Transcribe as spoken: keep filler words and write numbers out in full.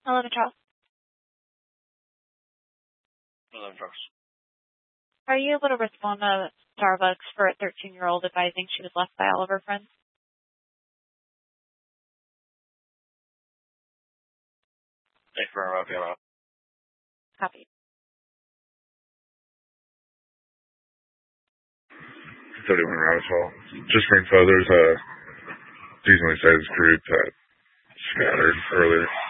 eleven Charles. eleven Charles. Are you able to respond to Starbucks for a thirteen-year-old advising she was left by all of her friends? Thanks for interrupting. Copy. thirty-one Roswell. Just for info, there's a seasonally sized group that scattered earlier.